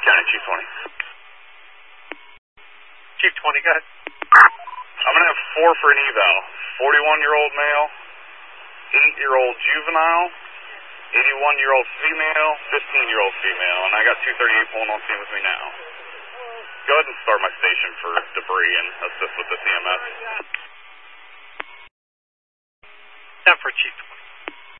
County Chief 20. Chief 20, go ahead. I'm going to have 4 for an eval. 41-year-old male, 8-year-old juvenile, 81-year-old female, 15-year-old female, and I got 238 pulling on scene with me now. Go ahead and start my station for debris and assist with the CMS. Down for Chief 20.